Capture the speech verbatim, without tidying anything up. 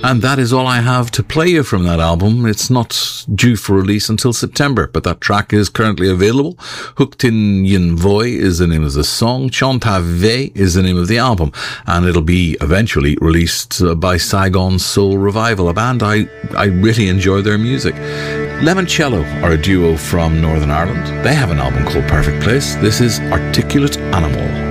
And that is all I have to play you from that album. It's not due for release until September, but that track is currently available. Hooked in Yin Voi is the name of the song. Chanta Ve is the name of the album. And it'll be eventually released by Saigon Soul Revival, a band I, I really enjoy their music. Lemoncello are a duo from Northern Ireland. They have an album called Perfect Place. This is Articulate Animal.